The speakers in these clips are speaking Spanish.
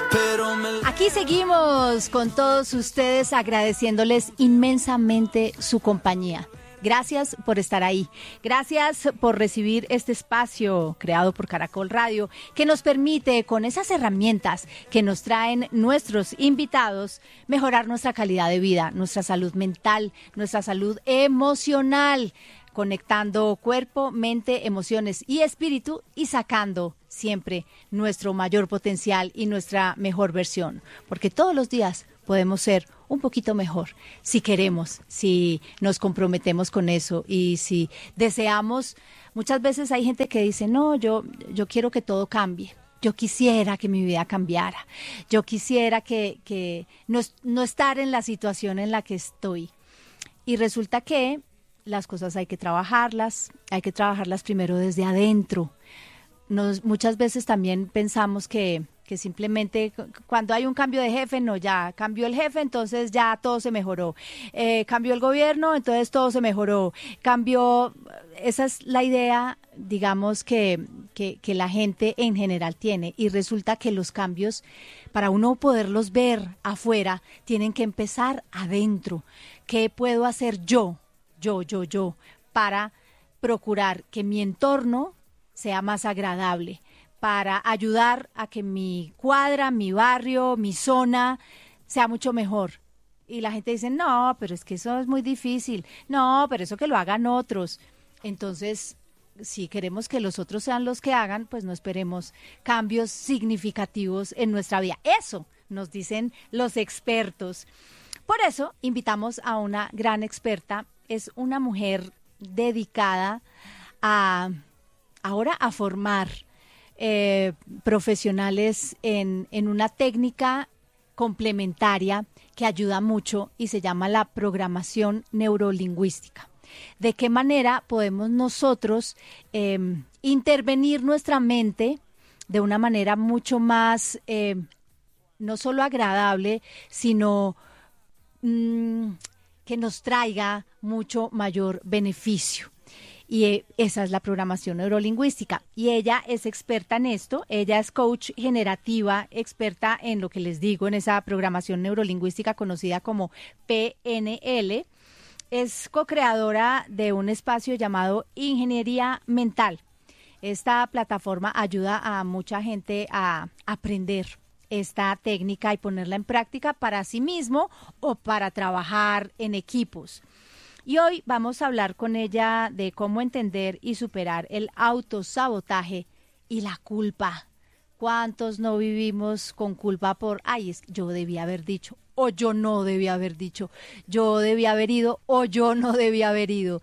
Aquí seguimos con todos ustedes agradeciéndoles inmensamente su compañía. Gracias por estar ahí. Gracias por recibir este espacio creado por Caracol Radio que nos permite, con esas herramientas que nos traen nuestros invitados, mejorar nuestra calidad de vida, nuestra salud mental, nuestra salud emocional, conectando cuerpo, mente, emociones y espíritu y sacando siempre nuestro mayor potencial y nuestra mejor versión, porque todos los días podemos ser un poquito mejor si queremos, si nos comprometemos con eso y si deseamos. Muchas veces hay gente que dice, no, yo quiero que todo cambie. Yo quisiera que mi vida cambiara. Yo quisiera que no estar en la situación en la que estoy. Y resulta que las cosas hay que trabajarlas primero desde adentro. Muchas veces también pensamos que simplemente cuando hay un cambio de jefe, no, ya cambió el jefe, entonces ya todo se mejoró. Cambió el gobierno, entonces todo se mejoró. Esa es la idea, digamos, que la gente en general tiene. Y resulta que los cambios, para uno poderlos ver afuera, tienen que empezar adentro. ¿Qué puedo hacer yo, para procurar que mi entorno sea más agradable, para ayudar a que mi cuadra, mi barrio, mi zona sea mucho mejor? Y la gente dice, no, pero es que eso es muy difícil. No, pero eso que lo hagan otros. Entonces, si queremos que los otros sean los que hagan, pues no esperemos cambios significativos en nuestra vida. Eso nos dicen los expertos. Por eso invitamos a una gran experta. Es una mujer dedicada a formar profesionales en una técnica complementaria que ayuda mucho y se llama la programación neurolingüística. ¿De qué manera podemos nosotros intervenir nuestra mente de una manera mucho más, no solo agradable, sino que nos traiga mucho mayor beneficio? Y esa es la programación neurolingüística. Y ella es experta en esto. Ella es coach generativa, experta en lo que les digo, en esa programación neurolingüística conocida como PNL. Es co-creadora de un espacio llamado Ingeniería Mental. Esta plataforma ayuda a mucha gente a aprender esta técnica y ponerla en práctica para sí mismo o para trabajar en equipos. Y hoy vamos a hablar con ella de cómo entender y superar el autosabotaje y la culpa. ¿Cuántos no vivimos con culpa por, es que yo debía haber dicho, o yo no debía haber dicho, yo debía haber ido, o yo no debía haber ido?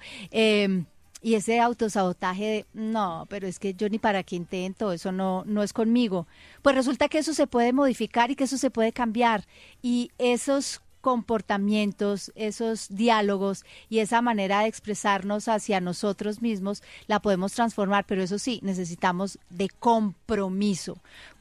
Y ese autosabotaje de, no, pero es que yo ni para qué intento, eso no es conmigo. Pues resulta que eso se puede modificar y que eso se puede cambiar. Y esos comportamientos, esos diálogos y esa manera de expresarnos hacia nosotros mismos la podemos transformar, pero eso sí, necesitamos de compromiso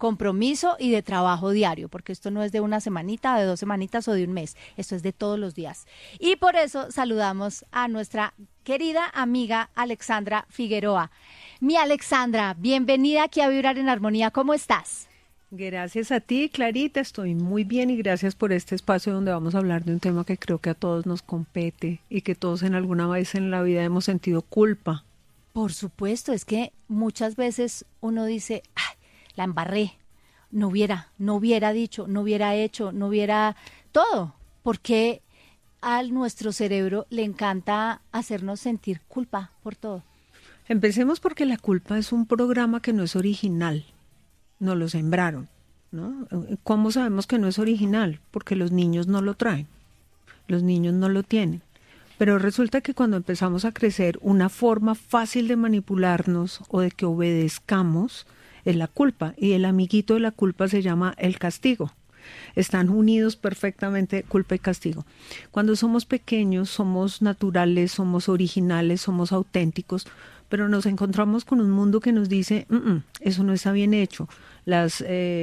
y de trabajo diario, porque esto no es de una semanita, de 2 semanitas o de un mes, esto es de todos los días. Y por eso saludamos a nuestra querida amiga Alexandra Figueroa. Mi Alexandra, bienvenida aquí a Vibrar en Armonía, ¿cómo estás? Gracias a ti, Clarita, estoy muy bien y gracias por este espacio donde vamos a hablar de un tema que creo que a todos nos compete y que todos en alguna vez en la vida hemos sentido culpa. Por supuesto, es que muchas veces uno dice, la embarré, no hubiera dicho, no hubiera hecho, no hubiera todo, porque a nuestro cerebro le encanta hacernos sentir culpa por todo. Empecemos porque la culpa es un programa que no es original. Nos lo sembraron, ¿no? ¿Cómo sabemos que no es original? Porque los niños no lo traen, los niños no lo tienen. Pero resulta que cuando empezamos a crecer, una forma fácil de manipularnos o de que obedezcamos es la culpa. Y el amiguito de la culpa se llama el castigo. Están unidos perfectamente culpa y castigo. Cuando somos pequeños, somos naturales, somos originales, somos auténticos, pero nos encontramos con un mundo que nos dice, eso no está bien hecho. Las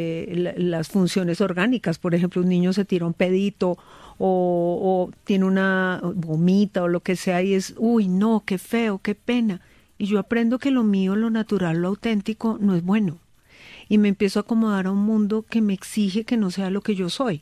funciones orgánicas, por ejemplo, un niño se tira un pedito o tiene una vomita o lo que sea y es, uy, no, qué feo, qué pena. Y yo aprendo que lo mío, lo natural, lo auténtico no es bueno. y me empiezo a acomodar a un mundo que me exige que no sea lo que yo soy.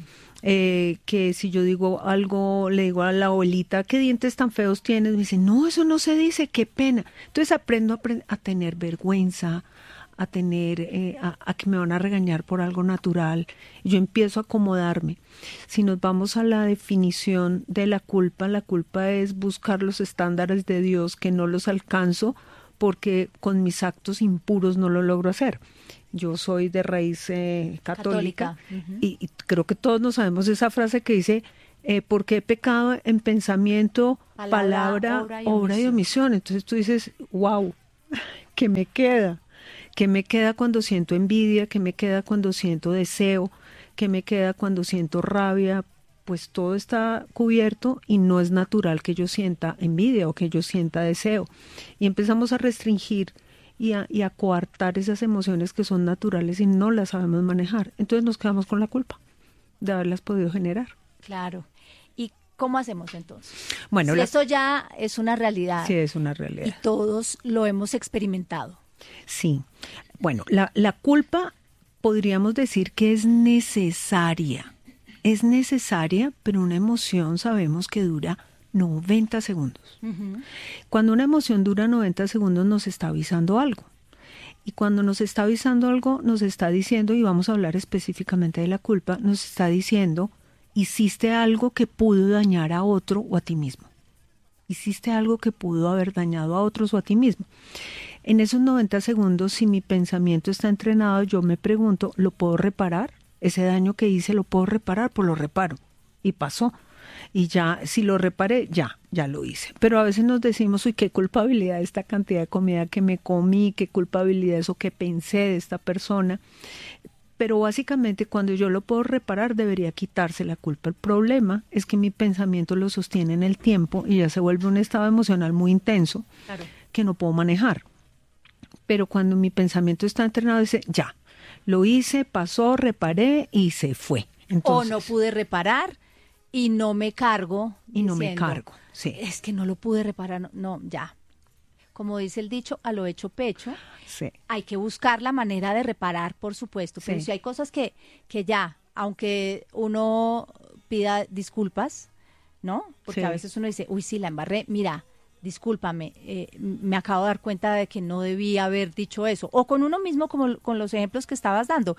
Que si yo digo algo, le digo a la abuelita, ¿qué dientes tan feos tienes? Me dice, no, eso no se dice, qué pena. Entonces aprendo a tener vergüenza, a tener, a que me van a regañar por algo natural. Yo empiezo a acomodarme. Si nos vamos a la definición de la culpa es buscar los estándares de Dios que no los alcanzo porque con mis actos impuros no lo logro hacer. Yo soy de raíz católica. Y creo que todos nos sabemos esa frase que dice, porque he pecado en pensamiento, palabra, obra y omisión. Entonces tú dices, wow, ¿qué me queda? ¿Qué me queda cuando siento envidia? ¿Qué me queda cuando siento deseo? ¿Qué me queda cuando siento rabia? Pues todo está cubierto y no es natural que yo sienta envidia o que yo sienta deseo. Y empezamos a restringir y a coartar esas emociones que son naturales y no las sabemos manejar. Entonces nos quedamos con la culpa de haberlas podido generar. Claro. ¿Y cómo hacemos entonces? Bueno, si eso ya es una realidad. Sí, es una realidad. Y todos lo hemos experimentado. Sí. Bueno, la culpa podríamos decir que es necesaria. Es necesaria, pero una emoción sabemos que dura 90 segundos. Cuando una emoción dura 90 segundos nos está avisando algo. Y cuando nos está avisando algo, nos está diciendo, y vamos a hablar específicamente de la culpa, nos está diciendo, hiciste algo que pudo dañar a otro o a ti mismo. Hiciste algo que pudo haber dañado a otros o a ti mismo. En esos 90 segundos, si mi pensamiento está entrenado, yo me pregunto, ¿lo puedo reparar? Ese daño que hice, ¿lo puedo reparar? Pues lo reparo. Y pasó. Y ya, si lo reparé, ya lo hice. Pero a veces nos decimos, uy, qué culpabilidad esta cantidad de comida que me comí, qué culpabilidad eso que pensé de esta persona. Pero básicamente cuando yo lo puedo reparar, debería quitarse la culpa. El problema es que mi pensamiento lo sostiene en el tiempo y ya se vuelve un estado emocional muy intenso, claro, que no puedo manejar. Pero cuando mi pensamiento está entrenado, dice, ya, lo hice, pasó, reparé y se fue. Entonces, o no pude reparar y no me cargo. Y no me cargo, sí. Es que no lo pude reparar, no, ya. Como dice el dicho, a lo hecho pecho. Sí. Hay que buscar la manera de reparar, por supuesto. Pero Sí. si hay cosas que ya, aunque uno pida disculpas, ¿no? Porque Sí. a veces uno dice, uy, sí, la embarré, mira, discúlpame, me acabo de dar cuenta de que no debía haber dicho eso. O con uno mismo, como con los ejemplos que estabas dando.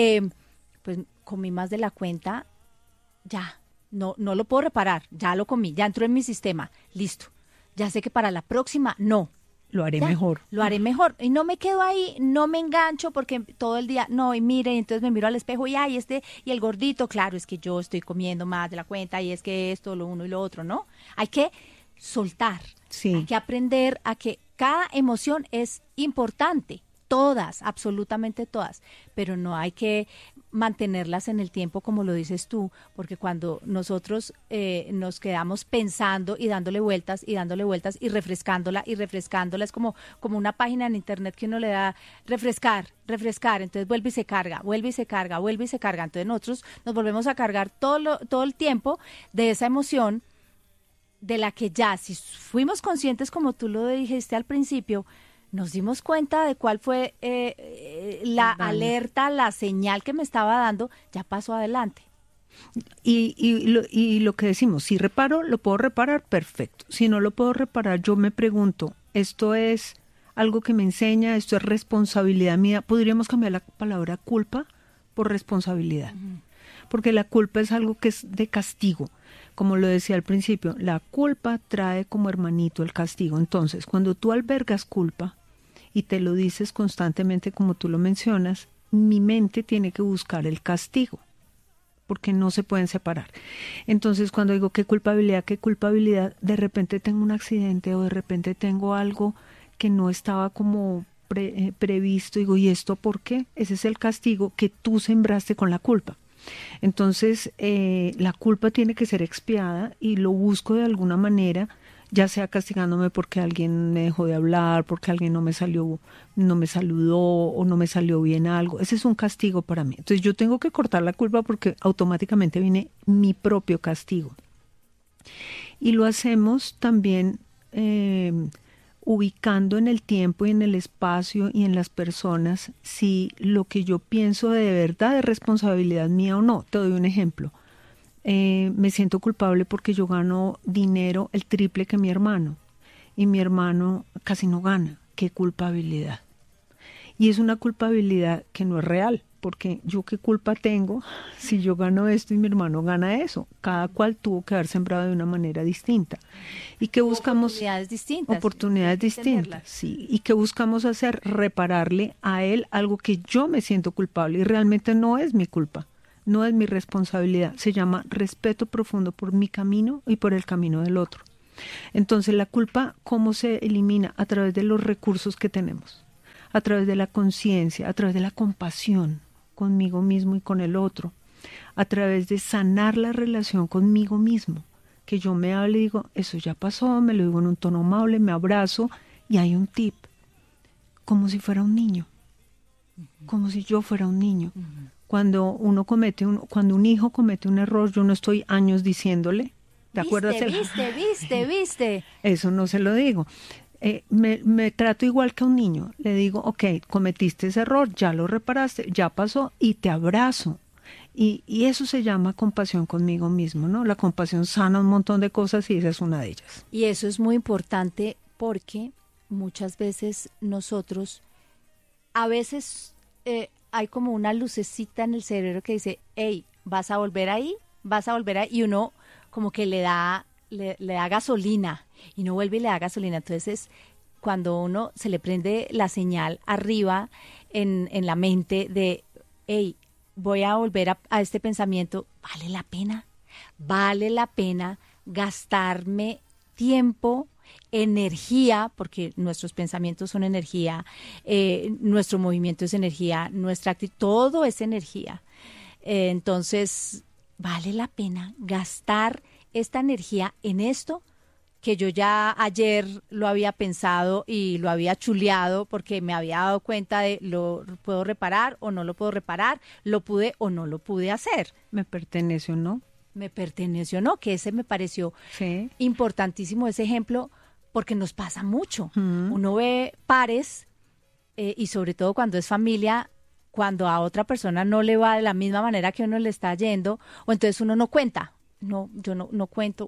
Pues comí más de la cuenta, ya, no lo puedo reparar, ya lo comí, ya entró en mi sistema, listo. Ya sé que para la próxima, no. Lo haré Ya, mejor. Lo haré mejor. Y no me quedo ahí, no me engancho porque todo el día, no, y mire, y entonces me miro al espejo y ay, y el gordito, claro, es que yo estoy comiendo más de la cuenta y es que esto, lo uno y lo otro, ¿no? Hay que soltar. Sí. Hay que aprender a que cada emoción es importante. Todas, absolutamente todas, pero no hay que mantenerlas en el tiempo como lo dices tú, porque cuando nosotros nos quedamos pensando y dándole vueltas y refrescándola, es como una página en internet que uno le da refrescar, entonces vuelve y se carga, entonces nosotros nos volvemos a cargar todo el tiempo de esa emoción de la que ya, si fuimos conscientes como tú lo dijiste al principio, nos dimos cuenta de cuál fue la alerta, la señal que me estaba dando, ya pasó adelante. Y lo que decimos, si reparo, lo puedo reparar, perfecto. Si no lo puedo reparar, yo me pregunto, ¿esto es algo que me enseña? ¿Esto es responsabilidad mía? ¿Podríamos cambiar la palabra culpa por responsabilidad? Porque la culpa es algo que es de castigo. Como lo decía al principio, la culpa trae como hermanito el castigo. Entonces, cuando tú albergas culpa y te lo dices constantemente como tú lo mencionas, mi mente tiene que buscar el castigo, porque no se pueden separar. Entonces, cuando digo qué culpabilidad, de repente tengo un accidente o de repente tengo algo que no estaba como previsto, digo, ¿y esto por qué? Ese es el castigo que tú sembraste con la culpa. Entonces, la culpa tiene que ser expiada y lo busco de alguna manera, ya sea castigándome porque alguien me dejó de hablar, porque alguien no me saludó o no me salió bien algo. Ese es un castigo para mí. Entonces, yo tengo que cortar la culpa porque automáticamente viene mi propio castigo. Y lo hacemos también ubicando en el tiempo y en el espacio y en las personas si lo que yo pienso de verdad es responsabilidad mía o no. Te doy un ejemplo. Me siento culpable porque yo gano dinero el triple que mi hermano y mi hermano casi no gana. ¡Qué culpabilidad! Y es una culpabilidad que no es real, porque yo qué culpa tengo si yo gano esto y mi hermano gana eso. Cada cual tuvo que haber sembrado de una manera distinta. ¿Y qué buscamos? Oportunidades distintas. Oportunidades distintas, sí. ¿Y qué buscamos hacer? Repararle a él algo que yo me siento culpable y realmente no es mi culpa, no es mi responsabilidad. Se llama respeto profundo por mi camino y por el camino del otro. Entonces, la culpa, ¿cómo se elimina? A través de los recursos que tenemos, a través de la conciencia, a través de la compasión conmigo mismo y con el otro, a través de sanar la relación conmigo mismo, que yo me hable y digo, eso ya pasó, me lo digo en un tono amable, me abrazo, y hay un tip, como si fuera un niño, como si yo fuera un niño. Cuando cuando un hijo comete un error, yo no estoy años diciéndole, ¿te acuerdas? Viste. Eso no se lo digo. Me trato igual que a un niño. Le digo, ok, cometiste ese error, ya lo reparaste, ya pasó, y te abrazo. Y eso se llama compasión conmigo mismo, ¿no? La compasión sana un montón de cosas y esa es una de ellas. Y eso es muy importante porque muchas veces nosotros, a veces hay como una lucecita en el cerebro que dice, hey, vas a volver ahí, y uno como que le da gasolina y no vuelve y le da gasolina. Entonces, cuando uno se le prende la señal arriba en la mente de, hey, voy a volver a este pensamiento, vale la pena gastarme tiempo, energía, porque nuestros pensamientos son energía, nuestro movimiento es energía, nuestra actitud, todo es energía. Entonces, vale la pena gastar esta energía en esto que yo ya ayer lo había pensado y lo había chuleado porque me había dado cuenta de lo puedo reparar o no lo puedo reparar, lo pude o no lo pude hacer. ¿Me pertenece o no? Me perteneció o no, que ese me pareció importantísimo ese ejemplo porque nos pasa mucho. Uno ve pares y sobre todo cuando es familia, cuando a otra persona no le va de la misma manera que uno le está yendo, o entonces uno no cuenta. No, yo no cuento,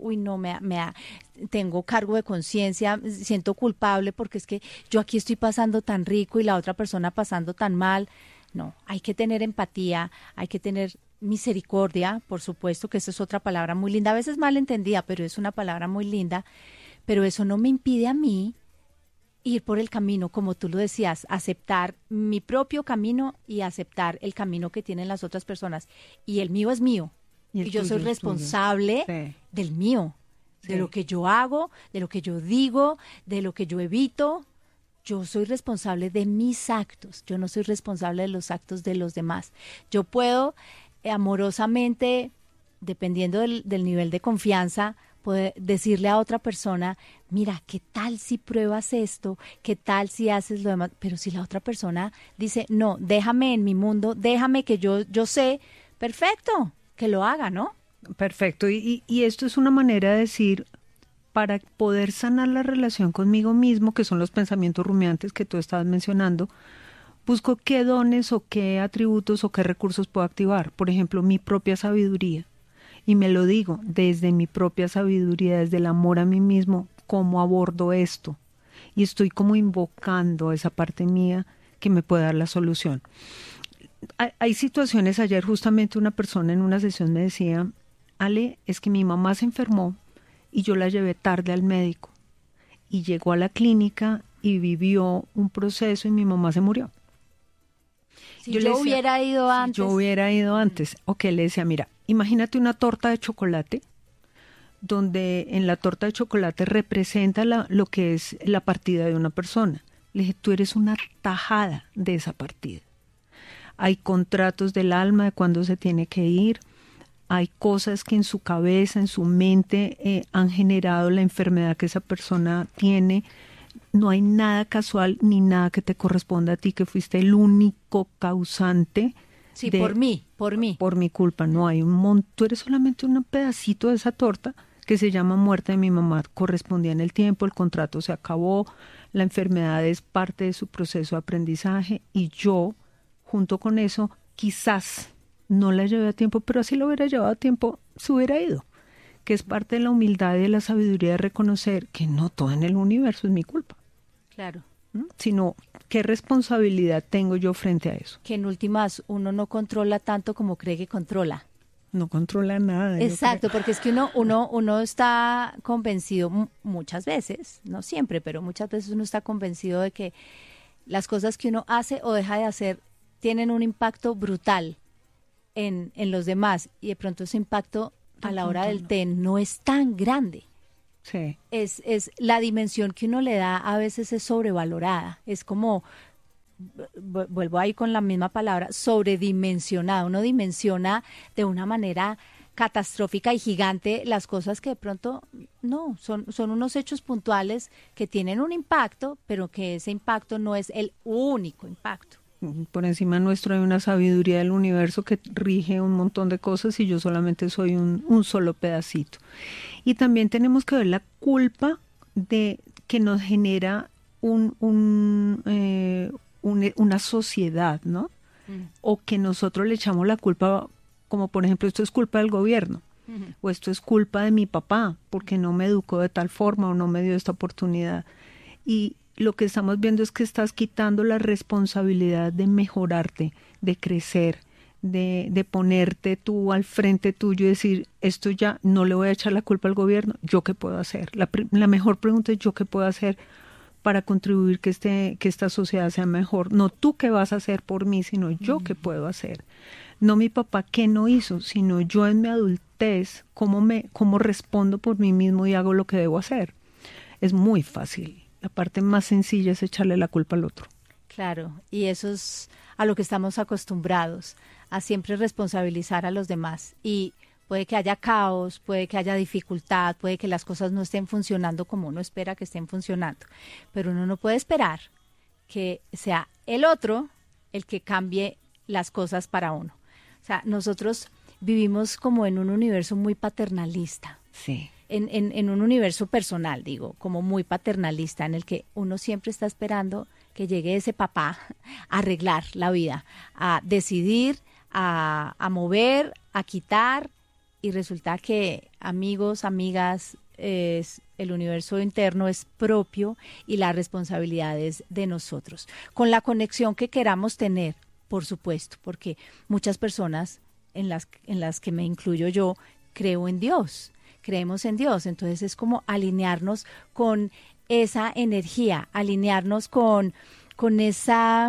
tengo cargo de conciencia, siento culpable porque es que yo aquí estoy pasando tan rico y la otra persona pasando tan mal. No, hay que tener empatía, hay que tener misericordia, por supuesto que esa es otra palabra muy linda, a veces mal entendida, pero es una palabra muy linda, pero eso no me impide a mí ir por el camino, como tú lo decías, aceptar mi propio camino y aceptar el camino que tienen las otras personas. Y el mío es mío. Y yo soy responsable del mío, de lo que yo hago, de lo que yo digo, de lo que yo evito. Yo soy responsable de mis actos. Yo no soy responsable de los actos de los demás. Yo puedo amorosamente, dependiendo del nivel de confianza, poder decirle a otra persona, mira, ¿qué tal si pruebas esto? ¿Qué tal si haces lo demás? Pero si la otra persona dice, no, déjame en mi mundo, déjame que yo sé, perfecto, que lo haga, ¿no? Perfecto. Y esto es una manera de decir, para poder sanar la relación conmigo mismo, que son los pensamientos rumiantes que tú estabas mencionando, busco qué dones o qué atributos o qué recursos puedo activar. Por ejemplo, mi propia sabiduría. Y me lo digo, desde mi propia sabiduría, desde el amor a mí mismo, cómo abordo esto. Y estoy como invocando a esa parte mía que me puede dar la solución. Hay situaciones, ayer justamente una persona en una sesión me decía, Ale, es que mi mamá se enfermó y yo la llevé tarde al médico. Y llegó a la clínica y vivió un proceso y mi mamá se murió. Si yo hubiera ido antes. Yo hubiera ido antes. Ok, le decía, mira, imagínate una torta de chocolate, donde en la torta de chocolate representa lo que es la partida de una persona. Le dije, tú eres una tajada de esa partida. Hay contratos del alma de cuándo se tiene que ir. Hay cosas que en su cabeza, en su mente, han generado la enfermedad que esa persona tiene. No hay nada casual ni nada que te corresponda a ti, que fuiste el único causante. Sí, por mí. Por mi culpa. No hay tú eres solamente un pedacito de esa torta que se llama muerte de mi mamá correspondía en el tiempo, el contrato se acabó, la enfermedad es parte de su proceso de aprendizaje y yo, junto con eso, quizás no la llevé a tiempo, pero así lo hubiera llevado a tiempo, se hubiera ido, que es parte de la humildad y de la sabiduría de reconocer que no todo en el universo es mi culpa. Claro. Sino qué responsabilidad tengo yo frente a eso. Que en últimas uno no controla tanto como cree que controla. No controla nada. Exacto, porque es que uno está convencido muchas veces, no siempre, pero muchas veces uno está convencido de que las cosas que uno hace o deja de hacer tienen un impacto brutal en los demás y de pronto ese impacto a la hora del té no es tan grande. Sí. Es la dimensión que uno le da a veces es sobrevalorada, es como, vuelvo ahí con la misma palabra, sobredimensionada, uno dimensiona de una manera catastrófica y gigante las cosas que de pronto no, son unos hechos puntuales que tienen un impacto, pero que ese impacto no es el único impacto. Por encima nuestro hay una sabiduría del universo que rige un montón de cosas y yo solamente soy un solo pedacito. Y también tenemos que ver la culpa de que nos genera una sociedad, ¿no? O que nosotros le echamos la culpa, como por ejemplo, esto es culpa del gobierno, o esto es culpa de mi papá, porque no me educó de tal forma o no me dio esta oportunidad. Y lo que estamos viendo es que estás quitando la responsabilidad de mejorarte, de crecer, de ponerte tú al frente tuyo y decir, esto ya no le voy a echar la culpa al gobierno, ¿yo qué puedo hacer? La mejor pregunta es ¿yo qué puedo hacer para contribuir que esta sociedad sea mejor? No tú qué vas a hacer por mí, sino yo qué puedo hacer. No mi papá qué no hizo, sino yo en mi adultez, cómo respondo por mí mismo y hago lo que debo hacer. Es muy fácil. La parte más sencilla es echarle la culpa al otro. Claro, y eso es a lo que estamos acostumbrados, a siempre responsabilizar a los demás. Y puede que haya caos, puede que haya dificultad, puede que las cosas no estén funcionando como uno espera que estén funcionando. Pero uno no puede esperar que sea el otro el que cambie las cosas para uno. O sea, nosotros vivimos como en un universo muy paternalista. Sí. En un universo personal, digo, como muy paternalista, en el que uno siempre está esperando que llegue ese papá a arreglar la vida, a decidir, a mover, a quitar, y resulta que, amigos, amigas, el universo interno es propio y la responsabilidad es de nosotros. Con la conexión que queramos tener, por supuesto, porque muchas personas, en las que me incluyo yo, creo en Dios. Creemos en Dios, entonces es como alinearnos con esa energía, alinearnos con esa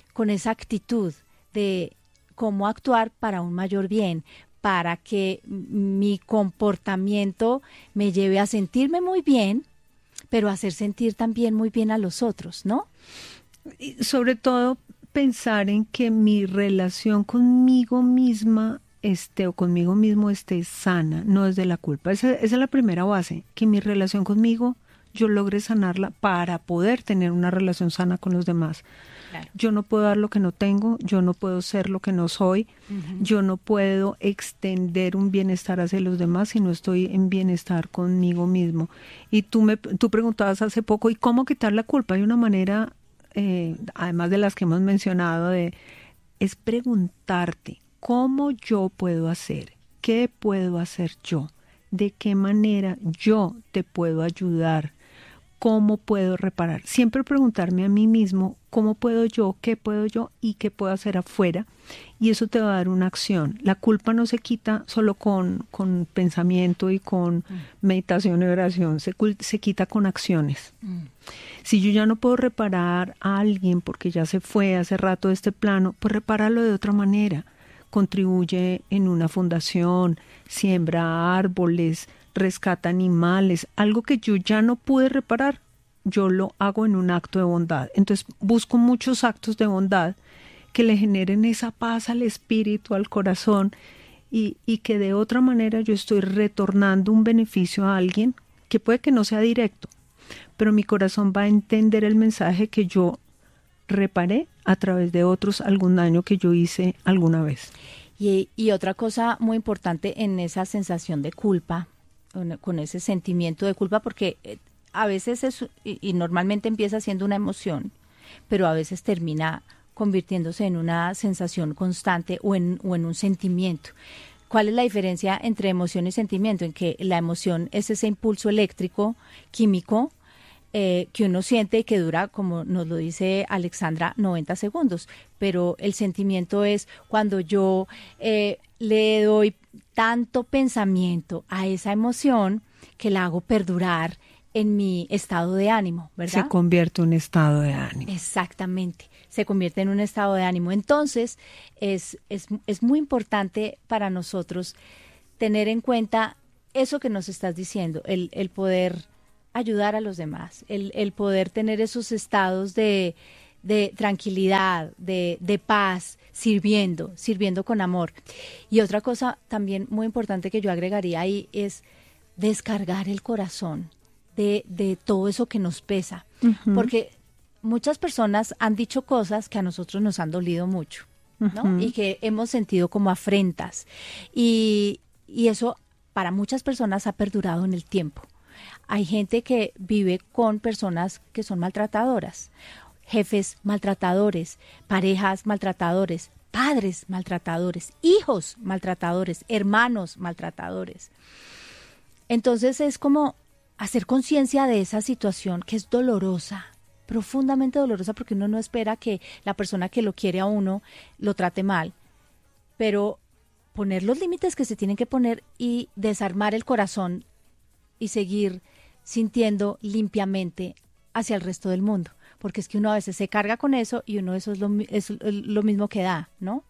actitud de cómo actuar para un mayor bien, para que mi comportamiento me lleve a sentirme muy bien, pero a hacer sentir también muy bien a los otros, ¿no? Y sobre todo pensar en que mi relación conmigo misma o conmigo mismo esté sana, no desde la culpa. Esa es la primera base, que mi relación conmigo yo logre sanarla para poder tener una relación sana con los demás. Claro. Yo no puedo dar lo que no tengo, yo no puedo ser lo que no soy, yo no puedo extender un bienestar hacia los demás si no estoy en bienestar conmigo mismo. Y tú preguntabas hace poco, ¿y cómo quitar la culpa? Hay una manera, además de las que hemos mencionado, es preguntarte, ¿cómo yo puedo hacer? ¿Qué puedo hacer yo? ¿De qué manera yo te puedo ayudar? ¿Cómo puedo reparar? Siempre preguntarme a mí mismo, ¿cómo puedo yo? ¿Qué puedo yo? ¿Y qué puedo hacer afuera? Y eso te va a dar una acción. La culpa no se quita solo con pensamiento y con meditación y oración, se quita con acciones. Si yo ya no puedo reparar a alguien porque ya se fue hace rato de este plano, pues repáralo de otra manera. Contribuye en una fundación, siembra árboles, rescata animales, algo que yo ya no pude reparar, yo lo hago en un acto de bondad. Entonces busco muchos actos de bondad que le generen esa paz al espíritu, al corazón, y que de otra manera yo estoy retornando un beneficio a alguien que puede que no sea directo, pero mi corazón va a entender el mensaje que yo reparé a través de otros algún daño que yo hice alguna vez. Y otra cosa muy importante en esa sensación de culpa con ese sentimiento de culpa, porque a veces y normalmente empieza siendo una emoción, pero a veces termina convirtiéndose en una sensación constante o en un sentimiento. ¿Cuál es la diferencia entre emoción y sentimiento? En que la emoción es ese impulso eléctrico, químico, que uno siente y que dura, como nos lo dice Alexandra, 90 segundos. Pero el sentimiento es cuando yo le doy tanto pensamiento a esa emoción que la hago perdurar en mi estado de ánimo, ¿verdad? Se convierte en un estado de ánimo. Exactamente, se convierte en un estado de ánimo. Entonces, es muy importante para nosotros tener en cuenta eso que nos estás diciendo, el poder ayudar a los demás, el poder tener esos estados de tranquilidad, de paz, sirviendo con amor. Y otra cosa también muy importante que yo agregaría ahí es descargar el corazón de todo eso que nos pesa, porque muchas personas han dicho cosas que a nosotros nos han dolido mucho, ¿no? Y que hemos sentido como afrentas, y eso para muchas personas ha perdurado en el tiempo. Hay gente que vive con personas que son maltratadoras, jefes maltratadores, parejas maltratadores, padres maltratadores, hijos maltratadores, hermanos maltratadores. Entonces es como hacer conciencia de esa situación que es dolorosa, profundamente dolorosa, porque uno no espera que la persona que lo quiere a uno lo trate mal, pero poner los límites que se tienen que poner y desarmar el corazón y seguir sintiendo limpiamente hacia el resto del mundo, porque es que uno a veces se carga con eso y uno eso es lo mismo que da, ¿no?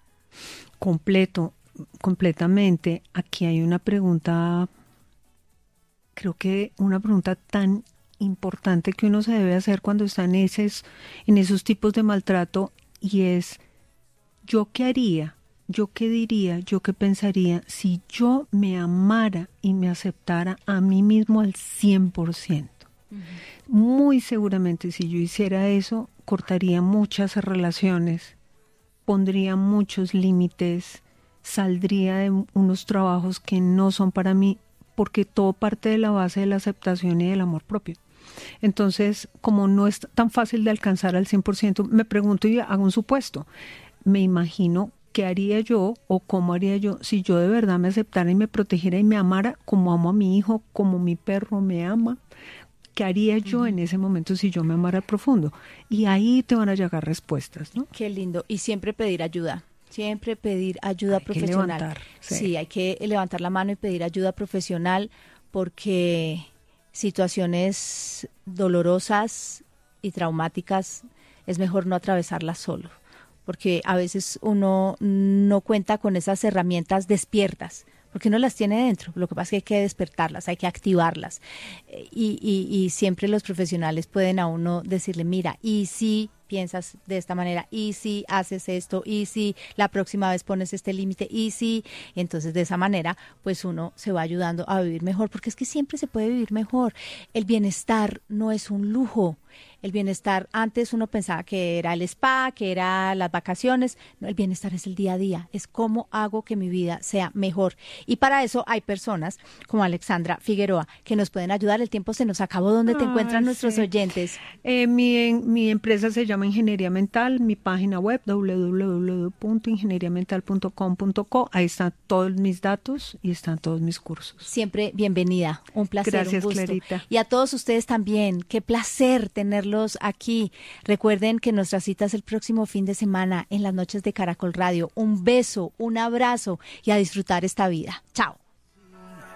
Completamente. Aquí hay una pregunta, creo que una pregunta tan importante que uno se debe hacer cuando está en esos tipos de maltrato, y es: ¿yo qué haría? ¿Yo qué diría? ¿Yo qué pensaría si yo me amara y me aceptara a mí mismo al 100%? Muy seguramente, si yo hiciera eso, cortaría muchas relaciones, pondría muchos límites, saldría de unos trabajos que no son para mí, porque todo parte de la base de la aceptación y del amor propio. Entonces, como no es tan fácil de alcanzar al 100%, me pregunto y hago un supuesto. Me imagino qué haría yo o cómo haría yo si yo de verdad me aceptara y me protegiera y me amara como amo a mi hijo, como mi perro me ama. ¿Qué haría yo en ese momento si yo me amara profundo? Y ahí te van a llegar respuestas, ¿no? Qué lindo. Y siempre pedir ayuda. Siempre pedir ayuda profesional. Levantar, sí, hay que levantar la mano y pedir ayuda profesional, porque situaciones dolorosas y traumáticas es mejor no atravesarlas solo, porque a veces uno no cuenta con esas herramientas despiertas, porque uno las tiene dentro. Lo que pasa es que hay que despertarlas, hay que activarlas. Y siempre los profesionales pueden a uno decirle: mira, y si piensas de esta manera, y si haces esto, y si la próxima vez pones este límite, y si, entonces de esa manera pues uno se va ayudando a vivir mejor, porque es que siempre se puede vivir mejor. El bienestar no es un lujo. El bienestar, antes uno pensaba que era el spa, que era las vacaciones. No, el bienestar es el día a día, es cómo hago que mi vida sea mejor. Y para eso hay personas como Alexandra Figueroa que nos pueden ayudar. El tiempo se nos acabó. ¿Dónde te encuentran nuestros oyentes? Mi empresa se llama Ingeniería Mental, mi página web www.ingenieriamental.com.co. Ahí están todos mis datos y están todos mis cursos. Siempre bienvenida, un placer. Gracias, un gusto. Clarita. Y a todos ustedes también, qué placer tenerlos aquí. Recuerden que nuestra cita es el próximo fin de semana en las noches de Caracol Radio. Un beso, un abrazo y a disfrutar esta vida. Chao.